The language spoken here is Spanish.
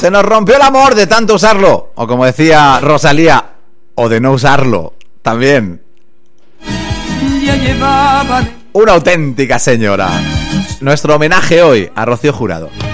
Se nos rompió el amor de tanto usarlo. O como decía Rosalía, o de no usarlo también. Ya llevaban Una auténtica señora. Nuestro homenaje hoy a Rocío Jurado.